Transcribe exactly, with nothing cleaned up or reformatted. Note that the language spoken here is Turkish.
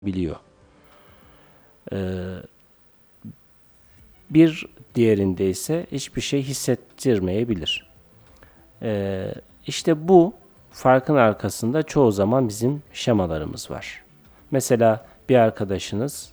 biliyor. Ee, bir diğerinde ise hiçbir şey hissettirmeyebilir. Ee, işte bu farkın arkasında çoğu zaman bizim şemalarımız var. Mesela bir arkadaşınız